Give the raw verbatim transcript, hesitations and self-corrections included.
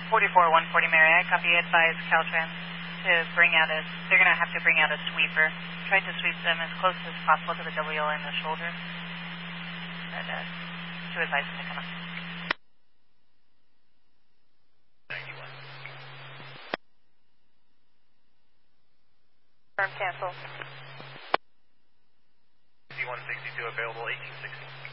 forty-four one forty Mary, I copy. Advise Caltrans to bring out a, they're going to have to bring out a sweeper. Try to sweep them as close as possible to the W L in the shoulder. And, uh, to advise them to come up. ninety-one. Firm cancel. C one sixty-two available, eighteen sixty.